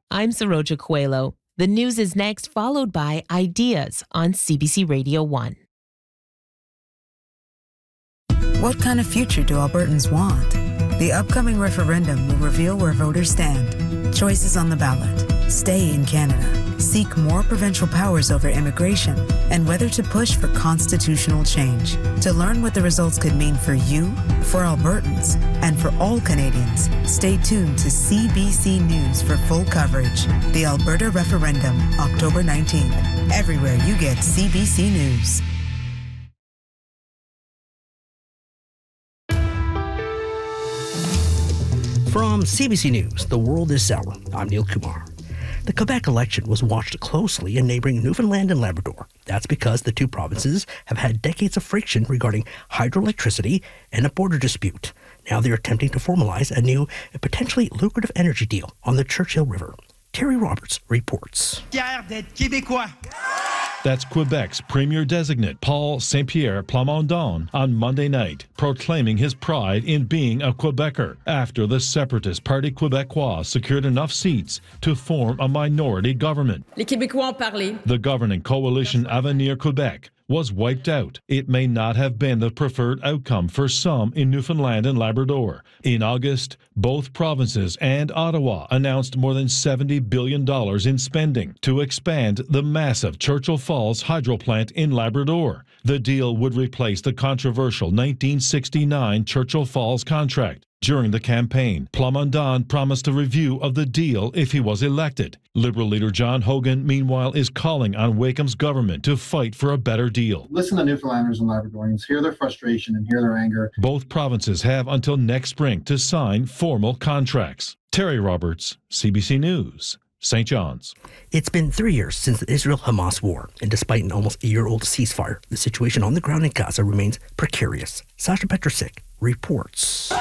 I'm Saroja Coelho. The news is next, followed by Ideas on CBC Radio 1. What kind of future do Albertans want? The upcoming referendum will reveal where voters stand. Choices on the ballot. Stay in Canada. Seek more provincial powers over immigration, and whether to push for constitutional change. To learn what the results could mean for you, for Albertans, and for all Canadians, stay tuned to CBC News for full coverage. The Alberta Referendum, October 19th. Everywhere you get CBC News. From CBC News, The World is Sour, I'm Neil Kumar. The Quebec election was watched closely in neighboring Newfoundland and Labrador. That's because the two provinces have had decades of friction regarding hydroelectricity and a border dispute. Now they're attempting to formalize a new, potentially lucrative energy deal on the Churchill River. Terry Roberts reports. Fier d'être Québécois. That's Quebec's Premier-designate Paul Saint-Pierre Plamondon on Monday night, proclaiming his pride in being a Quebecer after the separatist Parti Québécois secured enough seats to form a minority government. Les Québécois ont parlé. The governing coalition Avenir Quebec was wiped out. It may not have been the preferred outcome for some in Newfoundland and Labrador. In August, both provinces and Ottawa announced more than $70 billion in spending to expand the massive Churchill Falls hydro plant in Labrador. The deal would replace the controversial 1969 Churchill Falls contract. During the campaign, Plamondon promised a review of the deal if he was elected. Liberal leader John Hogan, meanwhile, is calling on Wakeham's government to fight for a better deal. Listen to Newfoundlanders and Labradorians, hear their frustration and hear their anger. Both provinces have until next spring to sign formal contracts. Terry Roberts, CBC News, St. John's. It's been 3 years since the Israel-Hamas war, and despite an almost a-year-old ceasefire, the situation on the ground in Gaza remains precarious. Sasha Petrusik reports.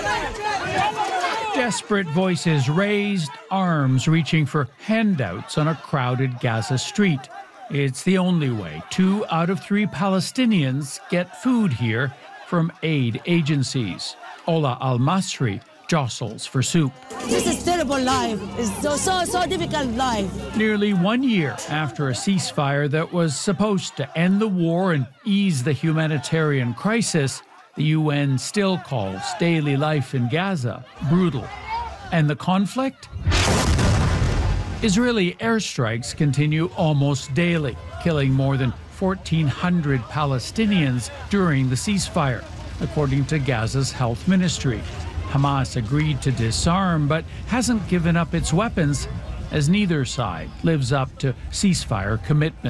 Desperate voices raised, arms reaching for handouts on a crowded Gaza street. It's the only way 2 out of 3 Palestinians get food here from aid agencies. Ola Al-Masri jostles for soup. This is terrible life. It's so difficult life. Nearly 1 year after a ceasefire that was supposed to end the war and ease the humanitarian crisis, the UN still calls daily life in Gaza brutal. And the conflict? Israeli airstrikes continue almost daily, killing more than 1,400 Palestinians during the ceasefire, according to Gaza's health ministry. Hamas agreed to disarm, but hasn't given up its weapons, as neither side lives up to ceasefire commitments.